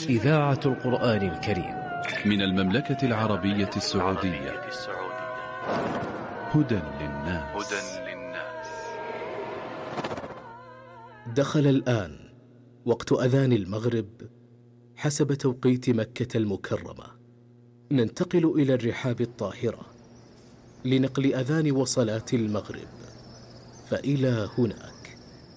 إذاعة القرآن الكريم من المملكة العربية السعودية. هدى للناس. دخل الآن وقت أذان المغرب حسب توقيت مكة المكرمة. ننتقل إلى الرحاب الطاهرة لنقل أذان وصلاة المغرب، فإلى هنا